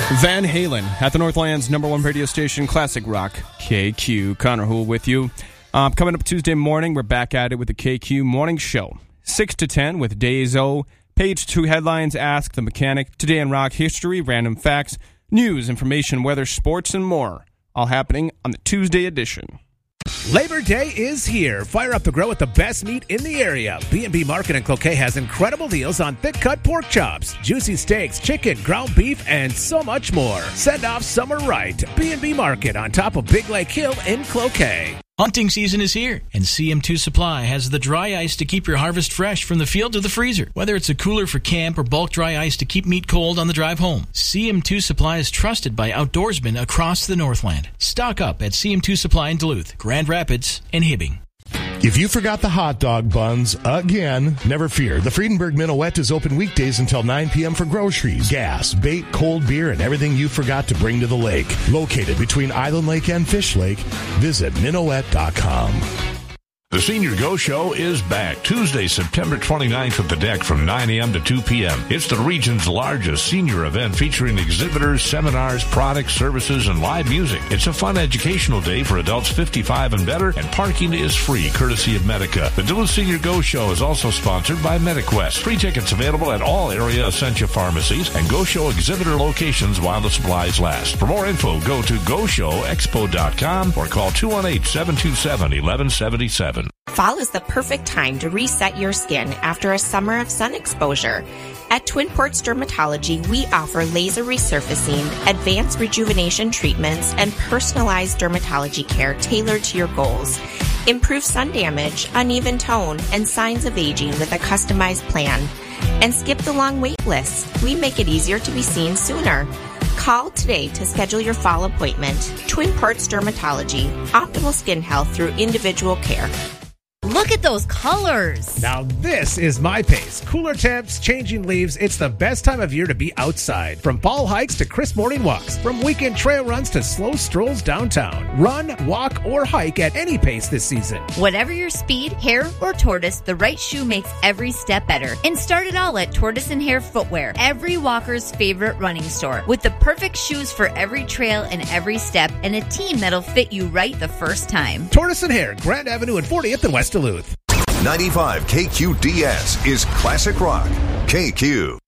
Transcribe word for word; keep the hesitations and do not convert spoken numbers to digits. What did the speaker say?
Van Halen at the Northland's number one radio station, Classic Rock, K Q. Connor Hool with you. Um, coming up Tuesday morning, we're back at it with the K Q Morning Show. six to ten with Days O. Page two headlines, Ask the Mechanic, Today in Rock History, Random Facts, News, Information, Weather, Sports, and more. All happening on the Tuesday edition. Labor Day is here. Fire up the grill with the best meat in the area. B and B Market in Cloquet has incredible deals on thick-cut pork chops, juicy steaks, chicken, ground beef, and so much more. Send off summer right. B and B Market on top of Big Lake Hill in Cloquet. Hunting season is here, and C M two Supply has the dry ice to keep your harvest fresh from the field to the freezer. Whether it's a cooler for camp or bulk dry ice to keep meat cold on the drive home, C M two Supply is trusted by outdoorsmen across the Northland. Stock up at C M two Supply in Duluth, Grand Rapids, and Hibbing. If you forgot the hot dog buns again, never fear. The Friedenberg Minuet is open weekdays until nine p.m. for groceries, gas, bait, cold beer, and everything you forgot to bring to the lake. Located between Island Lake and Fish Lake, visit minuet dot com. The Senior Go Show is back Tuesday, September twenty-ninth at the Deck from nine a.m. to two p.m. It's the region's largest senior event featuring exhibitors, seminars, products, services, and live music. It's a fun educational day for adults fifty-five and better, and parking is free, courtesy of Medica. The Duluth Senior Go Show is also sponsored by MediQuest. Free tickets available at all area Essentia pharmacies and Go Show exhibitor locations while the supplies last. For more info, go to go show expo dot com or call two one eight, seven two seven, one one seven seven. Fall is the perfect time to reset your skin after a summer of sun exposure. At Twin Ports Dermatology, we offer laser resurfacing, advanced rejuvenation treatments, and personalized dermatology care tailored to your goals. Improve sun damage, uneven tone, and signs of aging with a customized plan. And skip the long wait lists. We make it easier to be seen sooner. Call today to schedule your fall appointment. Twin Ports Dermatology, optimal skin health through individual care. Look at those colors. Now this is my pace. Cooler temps, changing leaves. It's the best time of year to be outside. From fall hikes to crisp morning walks. From weekend trail runs to slow strolls downtown. Run, walk, or hike at any pace this season. Whatever your speed, hair, or tortoise, the right shoe makes every step better. And start it all at Tortoise and Hare Footwear, every walker's favorite running store. With the perfect shoes for every trail and every step, and a team that'll fit you right the first time. Tortoise and Hare, Grand Avenue and fortieth in West Duluth. ninety-five K Q D S is Classic Rock. K Q.